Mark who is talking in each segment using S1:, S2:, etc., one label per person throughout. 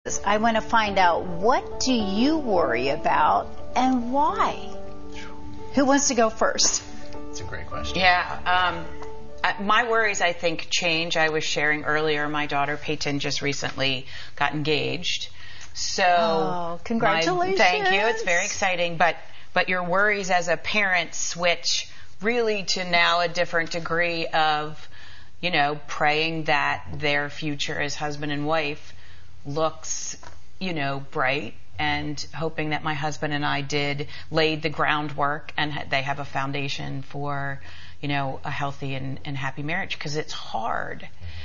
S1: I want to find out, what do you worry about and why? Who wants to go first?
S2: That's a great question.
S3: Yeah. My worries, I think, change. I was sharing earlier, my daughter Peyton just recently got engaged. So,
S1: congratulations.
S3: Thank you. It's very exciting. But your worries as a parent switch really to now a different degree of, praying that their future as husband and wife looks, bright, and hoping that my husband and I laid the groundwork and they have a foundation for, a healthy and happy marriage, because it's hard.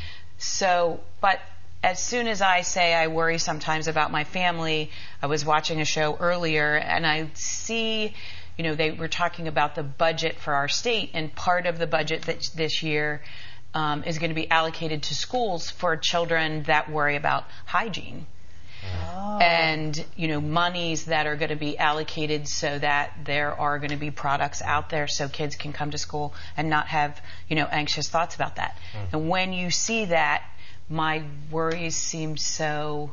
S3: So, but as soon as I say I worry sometimes about my family, I was watching a show earlier and I see, they were talking about the budget for our state, and part of the budget this year is going to be allocated to schools for children that worry about hygiene. Oh. And, monies that are going to be allocated so that there are going to be products out there so kids can come to school and not have, anxious thoughts about that. Mm-hmm. And when you see that, my worries seem so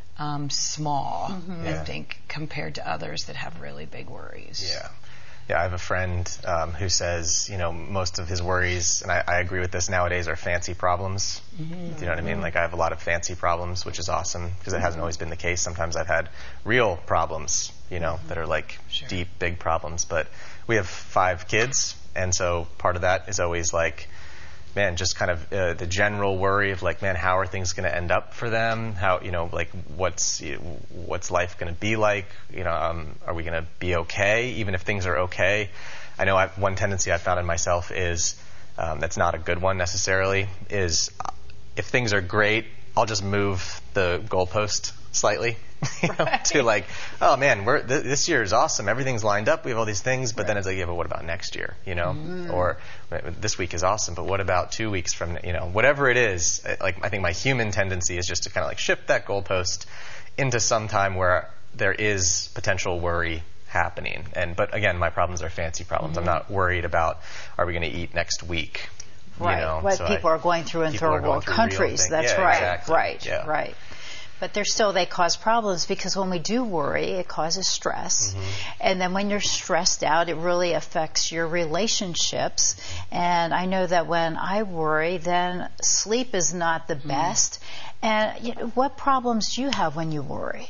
S3: small, I think, compared to others that have really big worries.
S2: Yeah. Yeah, I have a friend who says, most of his worries, and I agree with this nowadays, are fancy problems. Mm-hmm. Do you know what I mean? Like, I have a lot of fancy problems, which is awesome, because it hasn't always been the case. Sometimes I've had real problems, that are like deep, big problems. But we have 5 kids, and so part of that is always like, man, just kind of the general worry of like, man, how are things going to end up for them? How, like what's life going to be like? Are we going to be okay, even if things are okay? I know one tendency I found in myself is, that's not a good one necessarily, is if things are great, I'll just move the goalpost slightly, to like, oh man, this year is awesome. Everything's lined up. We have all these things, but then it's like, yeah, but what about next year? Or this week is awesome, but what about 2 weeks from, whatever it is. Like, I think my human tendency is just to kind of like shift that goalpost into some time where there is potential worry happening. But again, my problems are fancy problems. Mm-hmm. I'm not worried about, are we going to eat next week?
S1: Right. What people are going through in third world countries. That's right.
S2: Exactly.
S1: Right.
S2: Yeah.
S1: Right. But they cause problems, because when we do worry, it causes stress. Mm-hmm. And then when you're stressed out, it really affects your relationships. And I know that when I worry, then sleep is not the best. And what problems do you have when you worry?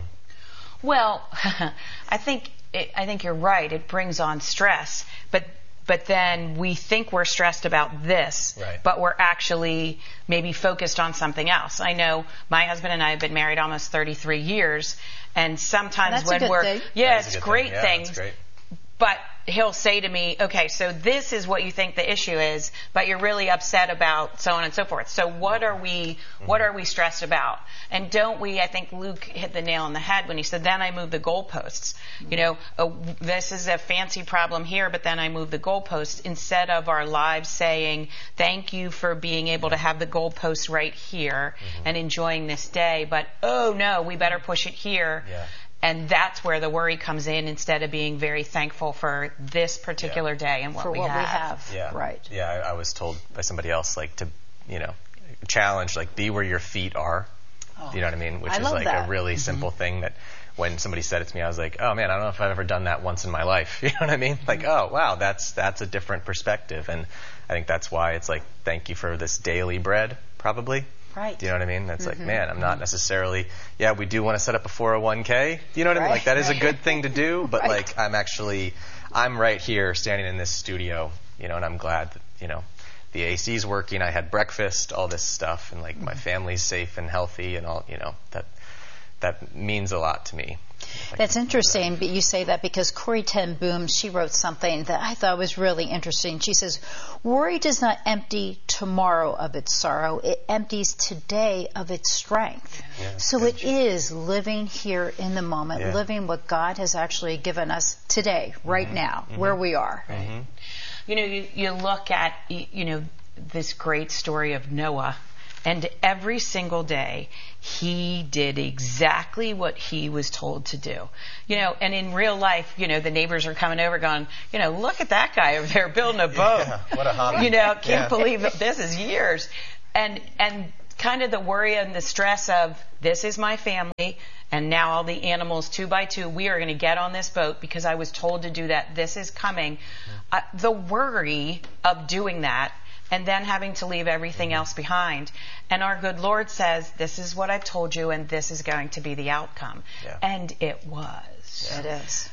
S3: Well, I think you're right. It brings on stress. But then we think we're stressed about this, right, but we're actually maybe focused on something else. I know my husband and I have been married almost 33 years, and sometimes when we're... Yeah, it's great things. But he'll say to me, okay, so this is what you think the issue is, but you're really upset about so on and so forth. So what are we stressed about? And don't we, I think Luke hit the nail on the head when he said, then I move the goalposts. This is a fancy problem here, but then I move the goalposts, instead of our lives saying, thank you for being able to have the goalposts right here and enjoying this day, but oh no, we better push it here. Yeah. And that's where the worry comes in, instead of being very thankful for this particular day and what we have.
S2: Yeah.
S1: Right.
S2: Yeah, I was told by somebody else, like, to, challenge, like, be where your feet are. Oh. You know what I mean? Which is like a really simple thing that when somebody said it to me, I was like, oh man, I don't know if I've ever done that once in my life. You know what I mean? Like, oh wow, that's a different perspective. And I think that's why it's like, thank you for this daily bread, probably.
S1: Right.
S2: Do you know what I mean? That's like, man, I'm not necessarily, we do want to set up a 401k. Do you know what I mean? Like, that is a good thing to do, but like, I'm right here standing in this studio, and I'm glad that, the AC's working, I had breakfast, all this stuff, and like my family's safe and healthy and all, that means a lot to me.
S1: That's interesting, but you say that because Corrie ten Boom, she wrote something that I thought was really interesting. She says, worry does not empty tomorrow of its sorrow. It empties today of its strength. Yeah, so it is living here in the moment, living what God has actually given us today, right now, where we are.
S3: Right. You look at, this great story of Noah, and every single day, he did exactly what he was told to do. And in real life, the neighbors are coming over going, look at that guy over there building a boat.
S2: Yeah, what a hobby.
S3: Can't believe it. This is years. And kind of the worry and the stress of, this is my family, and now all the animals 2 by 2, we are going to get on this boat because I was told to do that. This is coming. The worry of doing that and then having to leave everything else behind. And our good Lord says, this is what I've told you, and this is going to be the outcome.
S2: Yeah.
S3: And it was.
S1: It is.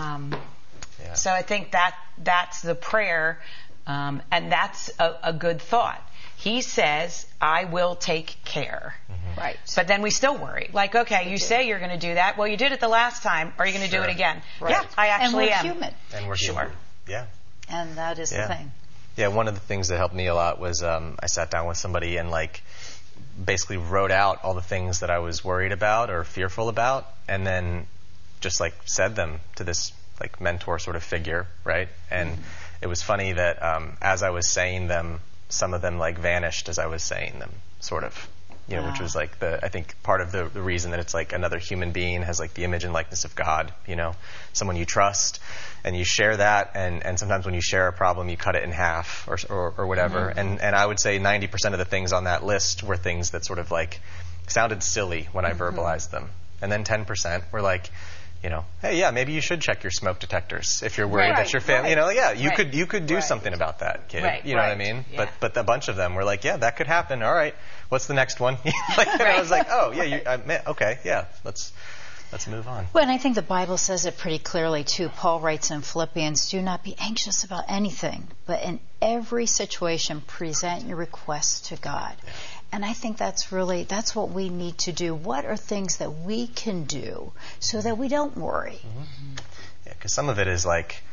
S3: So I think that's the prayer, and that's a good thought. He says, I will take care.
S1: Mm-hmm. Right.
S3: But then we still worry. Like, okay, you say you're going to do that. Well, you did it the last time. Are you going to do it again?
S1: Right.
S3: Yeah, I actually am.
S1: And we're human.
S2: And we're human. Yeah.
S1: And that is the thing.
S2: Yeah, one of the things that helped me a lot was I sat down with somebody and basically wrote out all the things that I was worried about or fearful about, and then just said them to this mentor sort of figure, right? And it was funny that as I was saying them, some of them vanished as I was saying them, sort of. Which was I think part of the reason that it's another human being has the image and likeness of God, someone you trust, and you share that, and sometimes when you share a problem, you cut it in half or whatever. And I would say 90% of the things on that list were things that sort of sounded silly when I verbalized them. And then 10% were hey, yeah, maybe you should check your smoke detectors if you're worried that your family, you could do something about that, kid. You know what I mean?
S3: Yeah.
S2: But a bunch of them were that could happen. All right, what's the next one? I was oh yeah, okay, yeah, let's move on.
S1: Well, and I think the Bible says it pretty clearly too. Paul writes in Philippians, do not be anxious about anything, but in every situation present your requests to God. Yeah. And I think that's what we need to do. What are things that we can do so that we don't worry?
S2: Mm-hmm. Yeah, because some of it is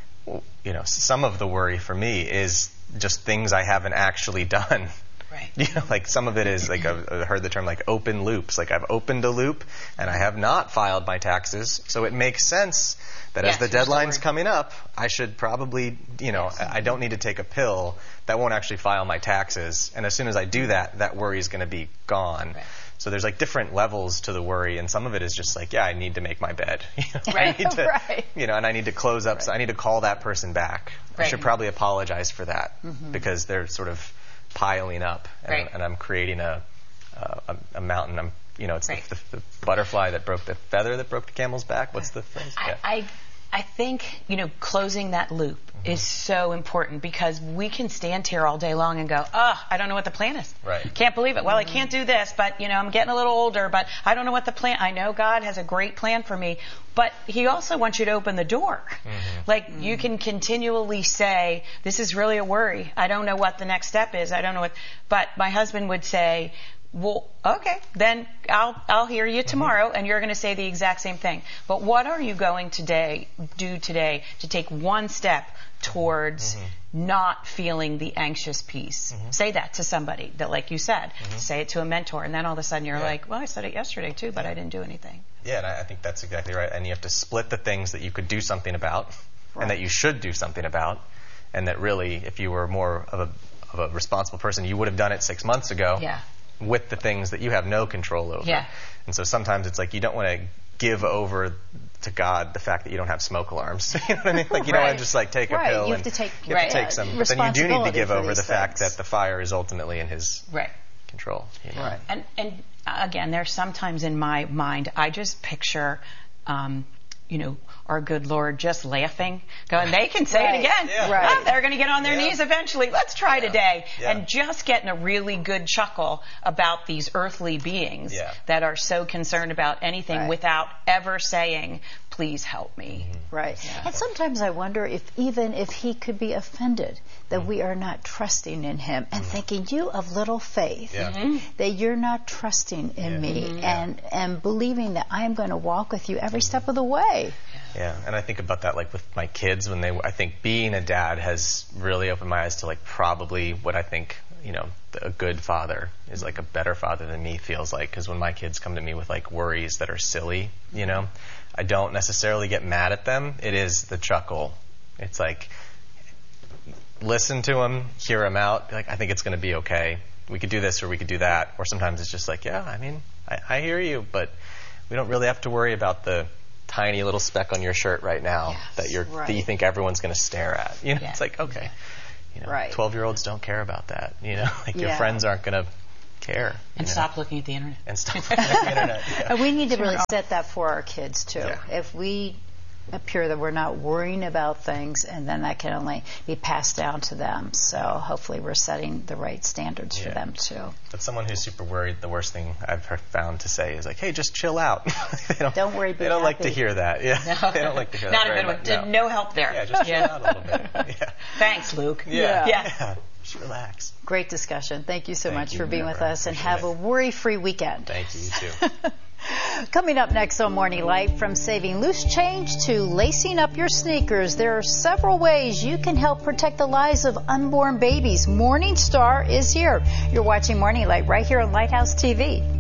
S2: some of the worry for me is just things I haven't actually done. Right. Some of it is I've heard the term open loops. I've opened a loop and I have not filed my taxes, so it makes sense that as the deadline's coming up, I should probably, I don't need to take a pill that won't actually file my taxes. And as soon as I do that, that worry is going to be gone. Right. So there's different levels to the worry, and some of it is just I need to make my bed. I need to, and I need to close up. Right. So I need to call that person back. Right. I should probably apologize for that because they're sort of piling up, and I'm creating a mountain. It's the butterfly that broke the feather that broke the camel's back. What's the phrase?
S3: I think, closing that loop is so important, because we can stand here all day long and go, I don't know what the plan is.
S2: Right.
S3: Can't believe it. Well, I can't do this, but, I'm getting a little older, but I don't know what the plan. I know God has a great plan for me, but He also wants you to open the door. Mm-hmm. You can continually say, this is really a worry. I don't know what the next step is. I don't know what, but my husband would say, well, okay, then I'll hear you tomorrow, and you're going to say the exact same thing. But what are you going to do today to take one step towards not feeling the anxious piece? Say that to somebody that, like you said, say it to a mentor, and then all of a sudden you're well, I said it yesterday too, but I didn't do anything.
S2: Yeah, and I think that's exactly right. And you have to split the things that you could do something about and that you should do something about, and that really, if you were more of a responsible person, you would have done it 6 months ago.
S3: Yeah.
S2: With the things that you have no control over.
S3: Yeah.
S2: And so sometimes it's you don't want to give over to God the fact that you don't have smoke alarms. You know what I mean? You don't want to just take a pill.
S1: You have to take some.
S2: But then you do need to give over the fact that the fire is ultimately in His control.
S3: Right. And again, there's sometimes in my mind, I just picture, our good Lord just laughing, going, they can say it again. Yeah. They're going to get on their knees eventually. Let's try today. Yeah. And just getting a really good chuckle about these earthly beings that are so concerned about anything without ever saying, please help me.
S1: Right. Yeah. And sometimes I wonder if He could be offended that we are not trusting in Him and thinking, you of little faith, that you're not trusting in me and believing that I'm going to walk with you every step of the way.
S2: Yeah, and I think about that with my kids I think being a dad has really opened my eyes to probably what I think, a good father is a better father than me feels like, because when my kids come to me with worries that are silly, I don't necessarily get mad at them. It is the chuckle. It's listen to them, hear them out, I think it's going to be okay. We could do this or we could do that. Or sometimes it's just I hear you, but we don't really have to worry about the tiny little speck on your shirt right now that you think everyone's going to stare at. It's okay. 12-year-olds don't care about that. Your friends aren't going to care.
S3: And stop looking at the internet.
S2: And stop looking at the internet. Yeah.
S1: And we need to really set that for our kids, too.
S2: Yeah.
S1: If we appear that we're not worrying about things, and then that can only be passed down to them. So hopefully we're setting the right standards for them, too.
S2: But someone who's super worried, the worst thing I've found to say is like, hey, just chill out.
S1: Don't worry, be
S2: They don't
S1: happy.
S2: like to hear that. Yeah.
S3: No.
S2: They don't like to hear
S3: Not
S2: that.
S3: a good one. No help there.
S2: Yeah, just chill out a little bit. Yeah.
S3: Thanks, Luke.
S2: Yeah. Just relax.
S1: Great discussion. Thank you so
S2: Thank
S1: much
S2: you,
S1: for being with us, and have a worry-free weekend.
S2: Thank you, you too.
S1: Coming up next on Morning Light, from saving loose change to lacing up your sneakers, there are several ways you can help protect the lives of unborn babies. Morning Star is here. You're watching Morning Light right here on Lighthouse TV.